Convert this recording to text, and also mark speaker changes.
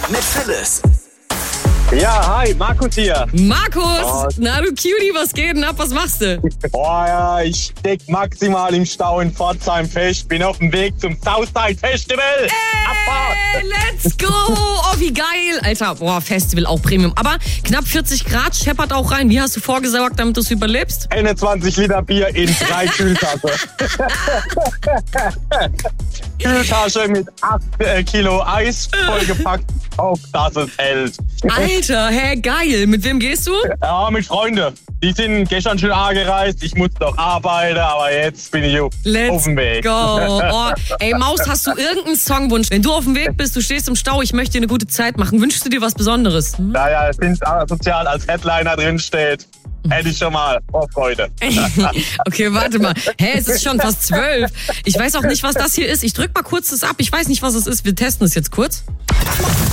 Speaker 1: mit Phyllis.
Speaker 2: Ja, hi, Markus hier.
Speaker 3: Markus, na du Cutie, was geht denn ab? Was machst du?
Speaker 2: Boah, ja, ich steck maximal im Stau in Pforzheim fest. Bin auf dem Weg zum Southside Festival.
Speaker 3: Hey, let's go! Oh, wie geil. Alter, boah, Festival auch Premium. Aber knapp 40 Grad scheppert auch rein. Wie hast du vorgesorgt, damit du es überlebst?
Speaker 2: 21 Liter Bier in 3 Kühltaschen. Kühltasche mit 8 Kilo Eis vollgepackt, auf dass es hält.
Speaker 3: Alter, geil. Mit wem gehst du?
Speaker 2: Ja, mit Freunden. Die sind gestern schon angereist. Ich musste noch arbeiten, aber jetzt bin ich auf dem Weg.
Speaker 3: Let's go. Oh, ey, Maus, hast du irgendeinen Songwunsch? Wenn du auf dem Weg bist, du stehst im Stau, ich möchte dir eine gute Zeit machen. Wünschst du dir was Besonderes?
Speaker 2: Naja, sind sozial als Headliner drin steht. Hätte ich schon mal. Oh, Freude.
Speaker 3: Okay, warte mal. Es ist schon fast 12. Ich weiß auch nicht, was das hier ist. Ich drück mal kurz das ab. Ich weiß nicht, was es ist. Wir testen es jetzt kurz.